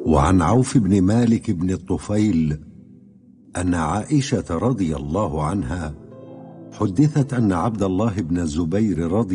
وعن عوف بن مالك بن الطفيل أن عائشة رضي الله عنها حدثت أن عبد الله بن الزبير رضي